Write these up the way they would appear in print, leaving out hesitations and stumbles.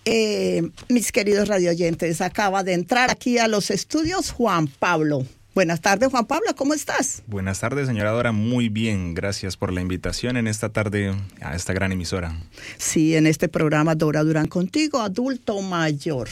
Mis queridos radioyentes, acaba de entrar aquí a los estudios Juan Pablo. Buenas tardes, Juan Pablo, ¿cómo estás? Buenas tardes, señora Dora, muy bien, gracias por la invitación en esta tarde a esta gran emisora. Sí, en este programa Dora Durán Contigo, adulto mayor.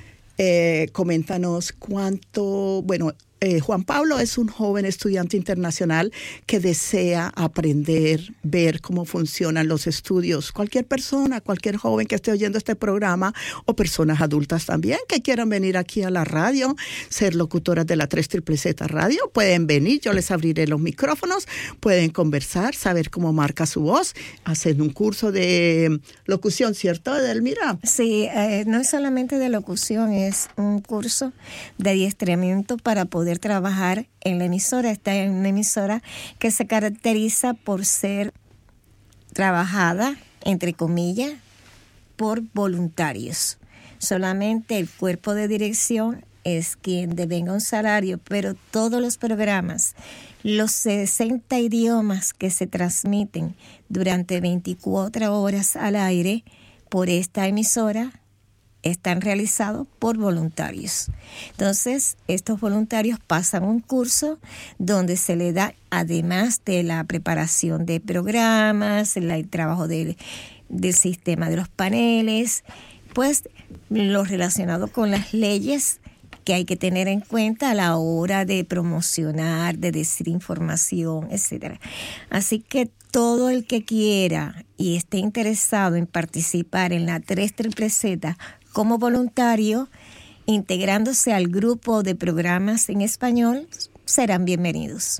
Coméntanos cuánto, Juan Pablo es un joven estudiante internacional que desea aprender, ver cómo funcionan los estudios. Cualquier persona, cualquier joven que esté oyendo este programa o personas adultas también que quieran venir aquí a la radio, ser locutoras de la 3ZZZ Radio, pueden venir, yo les abriré los micrófonos, pueden conversar, saber cómo marca su voz, hacen un curso de locución, ¿cierto, Edelmira? Sí, no es solamente de locución, es un curso de adiestramiento para poder trabajar en la emisora. Está en una emisora que se caracteriza por ser trabajada, entre comillas, por voluntarios. Solamente el cuerpo de dirección es quien devenga un salario, pero todos los programas, los 60 idiomas que se transmiten durante 24 horas al aire por esta emisora, están realizados por voluntarios. Entonces, estos voluntarios pasan un curso donde se le da, además de la preparación de programas, el trabajo del sistema de los paneles, pues lo relacionado con las leyes que hay que tener en cuenta a la hora de promocionar, de decir información, etcétera. Así que todo el que quiera y esté interesado en participar en la 3ZZZ como voluntario, integrándose al grupo de programas en español, serán bienvenidos.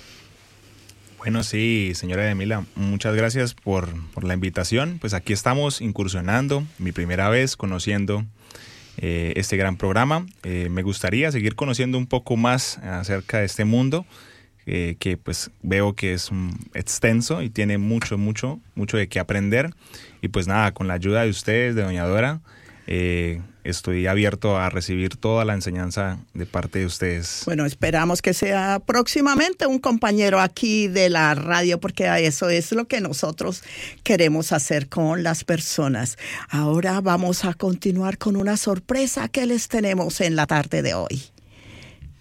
Bueno, sí, señora Emila, muchas gracias por la invitación. Pues aquí estamos incursionando, mi primera vez conociendo este gran programa. Me gustaría seguir conociendo un poco más acerca de este mundo, que pues veo que es extenso y tiene mucho de qué aprender. Y pues nada, con la ayuda de ustedes, de doña Dora, estoy abierto a recibir toda la enseñanza de parte de ustedes. Bueno, esperamos que sea próximamente un compañero aquí de la radio, porque eso es lo que nosotros queremos hacer con las personas. Ahora vamos a continuar con una sorpresa que les tenemos en la tarde de hoy.